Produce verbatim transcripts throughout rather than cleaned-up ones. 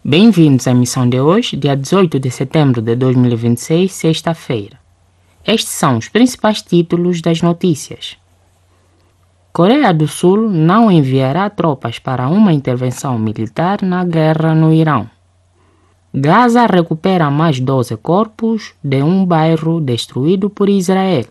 Bem-vindos à emissão de hoje, dia dezoito de setembro de dois mil e vinte e seis, sexta-feira. Estes são os principais títulos das notícias. Coreia do Sul não enviará tropas para uma intervenção militar na guerra no Irão. Gaza recupera mais doze corpos de um bairro destruído por Israel.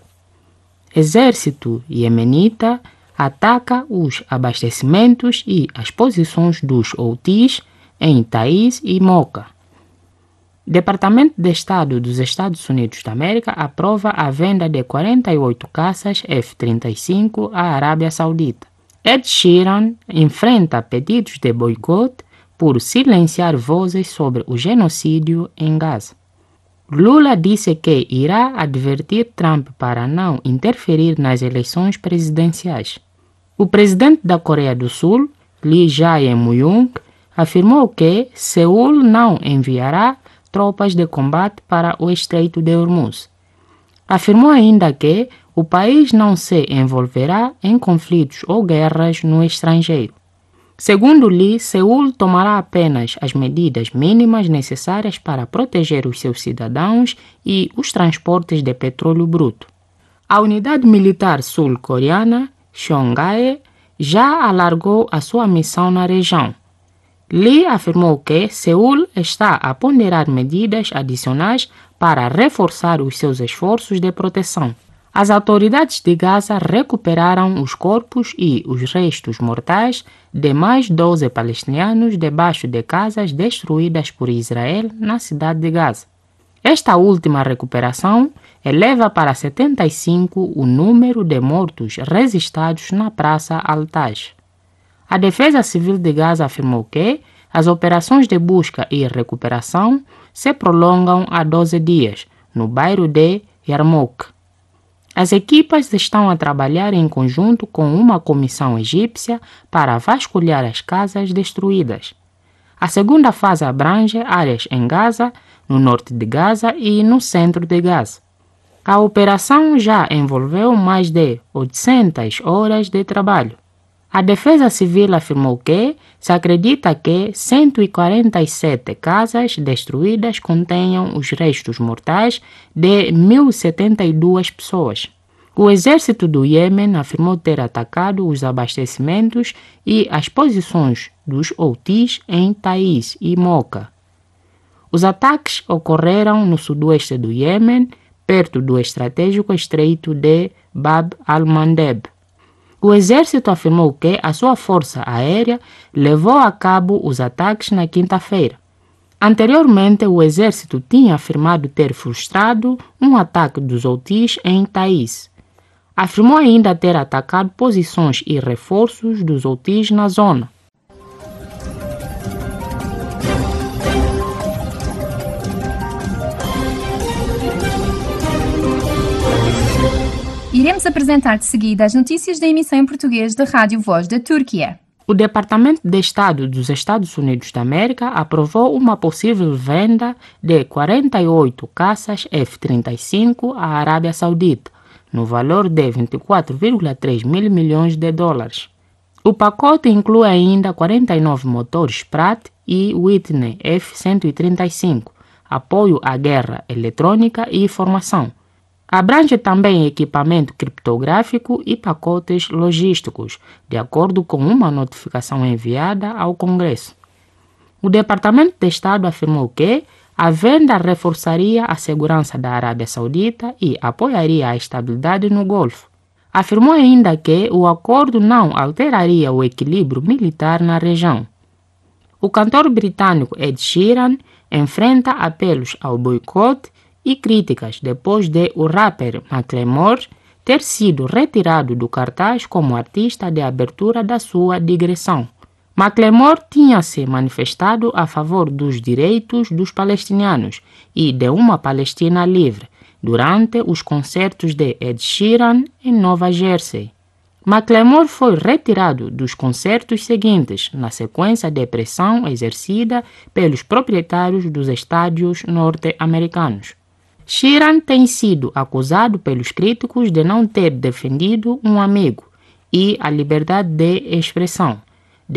Exército iemenita ataca os abastecimentos e as posições dos Houthis em Taiz e Moca. Departamento de Estado dos Estados Unidos da América aprova a venda de quarenta e oito caças F trinta e cinco à Arábia Saudita. Ed Sheeran enfrenta pedidos de boicote por silenciar vozes sobre o genocídio em Gaza. Lula disse que irá advertir Trump para não interferir nas eleições presidenciais. O presidente da Coreia do Sul, Lee Jae-myung, afirmou que Seul não enviará tropas de combate para o Estreito de Hormuz. Afirmou ainda que o país não se envolverá em conflitos ou guerras no estrangeiro. Segundo Lee, Seul tomará apenas as medidas mínimas necessárias para proteger os seus cidadãos e os transportes de petróleo bruto. A unidade militar sul-coreana, Cheongae, já alargou a sua missão na região. Lee afirmou que Seul está a ponderar medidas adicionais para reforçar os seus esforços de proteção. As autoridades de Gaza recuperaram os corpos e os restos mortais de mais doze palestinianos debaixo de casas destruídas por Israel na cidade de Gaza. Esta última recuperação eleva para setenta e cinco o número de mortos registrados na Praça Al-Taj. A Defesa Civil de Gaza afirmou que as operações de busca e recuperação se prolongam há doze dias, no bairro de Yarmouk. As equipas estão a trabalhar em conjunto com uma comissão egípcia para vasculhar as casas destruídas. A segunda fase abrange áreas em Gaza, no norte de Gaza e no centro de Gaza. A operação já envolveu mais de oitocentas horas de trabalho. A Defesa Civil afirmou que se acredita que cento e quarenta e sete casas destruídas contenham os restos mortais de mil e setenta e duas pessoas. O exército do Iêmen afirmou ter atacado os abastecimentos e as posições dos Houthis em Taiz e Moca. Os ataques ocorreram no sudoeste do Iêmen, perto do estratégico estreito de Bab al-Mandeb. O exército afirmou que a sua força aérea levou a cabo os ataques na quinta-feira. Anteriormente, o exército tinha afirmado ter frustrado um ataque dos Houthis em Taiz. Afirmou ainda ter atacado posições e reforços dos Houthis na zona. Iremos apresentar de seguida as notícias da emissão em português da Rádio Voz da Turquia. O Departamento de Estado dos Estados Unidos da América aprovou uma possível venda de quarenta e oito caças F trinta e cinco à Arábia Saudita, no valor de vinte e quatro vírgula três mil milhões de dólares. O pacote inclui ainda quarenta e nove motores Pratt e Whitney F cento e trinta e cinco, apoio à guerra eletrônica e formação. Abrange também equipamento criptográfico e pacotes logísticos, de acordo com uma notificação enviada ao Congresso. O Departamento de Estado afirmou que a venda reforçaria a segurança da Arábia Saudita e apoiaria a estabilidade no Golfo. Afirmou ainda que o acordo não alteraria o equilíbrio militar na região. O cantor britânico Ed Sheeran enfrenta apelos ao boicote e críticas depois de o rapper Macklemore ter sido retirado do cartaz como artista de abertura da sua digressão. Macklemore tinha se manifestado a favor dos direitos dos palestinianos e de uma Palestina livre durante os concertos de Ed Sheeran em Nova Jersey. Macklemore foi retirado dos concertos seguintes, na sequência de pressão exercida pelos proprietários dos estádios norte-americanos. Sheeran tem sido acusado pelos críticos de não ter defendido um amigo e a liberdade de expressão.